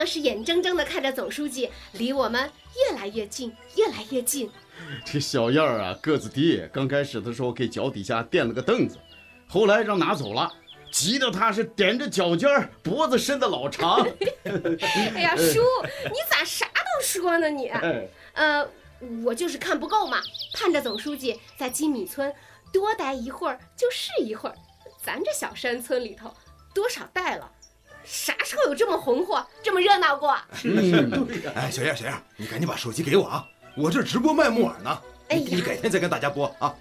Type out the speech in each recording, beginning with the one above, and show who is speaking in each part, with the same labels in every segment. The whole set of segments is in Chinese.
Speaker 1: 是眼睁睁地看着总书记离我们越来越近，越来越近。
Speaker 2: 这小燕儿啊，个子低，刚开始的时候给脚底下垫了个凳子，后来让拿走了，急得他是踮着脚尖儿，脖子伸得老长。
Speaker 1: 哎呀，叔，你咋啥都说呢你？我就是看不够嘛，盼着总书记在金米村多待一会儿就是一会儿。咱这小山村里头多少代了，啥时候有这么红火，这么热闹过？
Speaker 3: 哎，小燕，你赶紧把手机给我啊！我这直播卖木耳呢。你改天再跟大家播啊。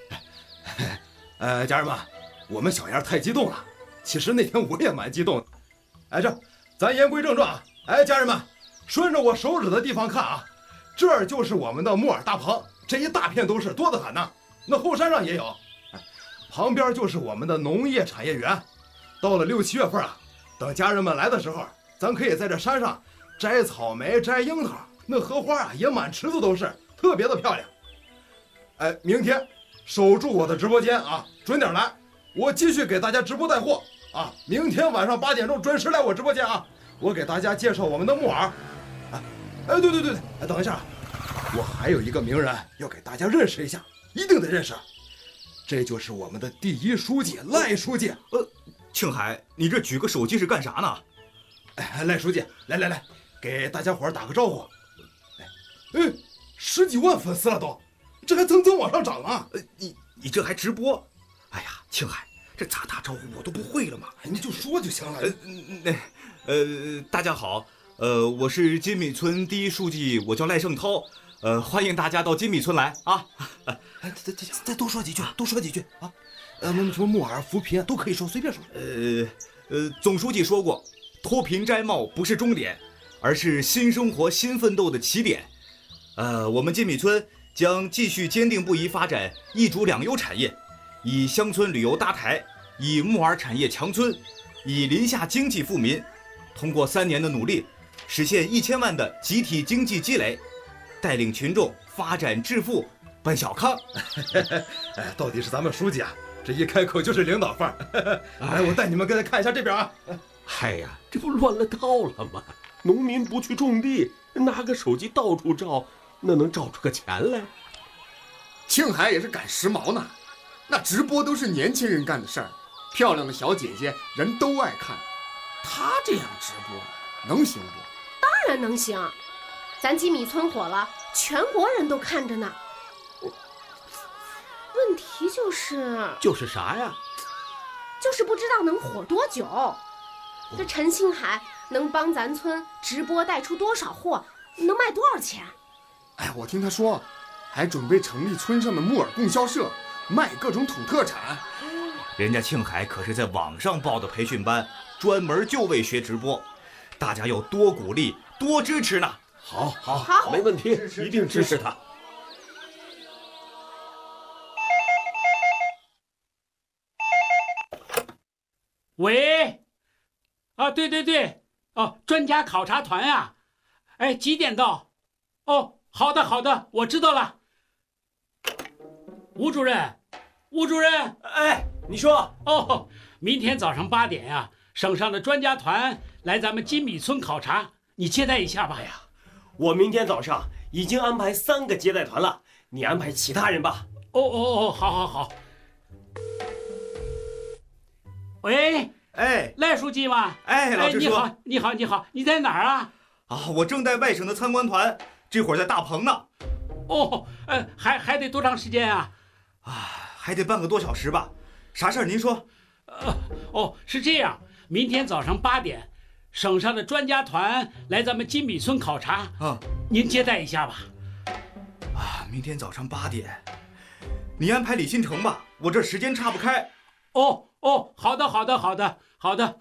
Speaker 3: 家人们，我们小燕太激动了。其实那天我也蛮激动的。咱言归正传啊。家人们，顺着我手指的地方看啊，这儿就是我们的木耳大棚，这一大片都是，多得很呢。那后山上也有。旁边就是我们的农业产业园。到了6、7月份啊，等家人们来的时候，咱可以在这山上摘草莓、摘樱桃，那荷花啊也满池子都是，特别的漂亮。明天守住我的直播间啊，准点来，我继续给大家直播带货啊。明天晚上8点钟准时来我直播间啊，我给大家介绍我们的木耳。对，等一下，我还有一个名人要给大家认识一下，一定得认识。这就是我们的第1书记赖书记。
Speaker 4: 庆海，你这举个手机是干啥呢？
Speaker 3: 赖书记，来，给大家伙打个招呼。10几万粉丝了都，这还蹭往上涨啊！
Speaker 4: 你这还直播？哎呀，庆海，这咋打招呼我都不会了嘛。
Speaker 3: 你就说就行了。
Speaker 4: 大家好，我是金米村第1书记，我叫赖胜涛。欢迎大家到金米村来啊！
Speaker 3: 再多说几句啊！什么木耳、扶贫都可以说，随便说。
Speaker 4: 总书记说过，脱贫摘帽不是终点，而是新生活、新奋斗的起点。我们金米村将继续坚定不移发展一主两优产业，以乡村旅游搭台，以木耳产业强村，以林下经济富民。通过3年的努力，实现1000万的集体经济积累，带领群众发展致富，奔小康。
Speaker 3: 到底是咱们书记啊，这一开口就是领导范儿。来，我带你们看一下这边啊。
Speaker 5: 嗨呀，这不乱了套了吗？农民不去种地，拿个手机到处照，那能照出个钱来？
Speaker 6: 庆海也是赶时髦呢，那直播都是年轻人干的事儿，漂亮的小姐姐人都爱看，他这样直播能行不？
Speaker 1: 当然能行，咱金米村火了，全国人都看着呢。问题
Speaker 5: 就是啥呀？
Speaker 1: 就是不知道能火多久。这陈星海能帮咱村直播带出多少货，能卖多少钱？
Speaker 6: 我听他说还准备成立村上的木耳供销社，卖各种土特产。
Speaker 4: 人家庆海可是在网上报的培训班，专门就为学直播，大家要多鼓励多支持呢。
Speaker 5: 好，没问题，一定支持他。
Speaker 7: 喂，对，专家考察团呀，几点到？好的，我知道了。吴主任，
Speaker 5: 你说。
Speaker 7: 明天早上8点呀，省上的专家团来咱们金米村考察，你接待一下吧。
Speaker 8: 我明天早上已经安排3个接待团了，你安排其他人吧。
Speaker 7: 好。喂，赖书记吗？
Speaker 4: 老支书，
Speaker 7: 你好，你在哪儿啊？
Speaker 4: 我正带外省的参观团，这会儿在大棚呢。
Speaker 7: 还得多长时间啊？
Speaker 4: 还得半个多小时吧。啥事儿您说？
Speaker 7: 是这样，明天早上8点，省上的专家团来咱们金米村考察您接待一下吧。
Speaker 4: 明天早上8点，你安排李新成吧，我这时间岔不开。
Speaker 7: 好的。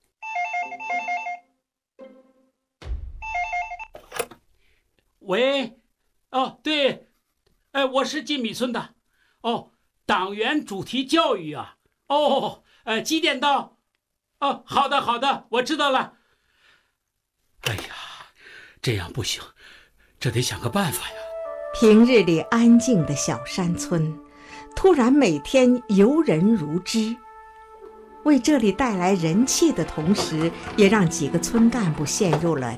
Speaker 7: 喂，对，我是金米村的。党员主题教育啊。几点到？好的，我知道了。哎呀，这样不行，这得想个办法呀。
Speaker 9: 平日里安静的小山村，突然每天游人如织，为这里带来人气的同时，也让几个村干部陷入了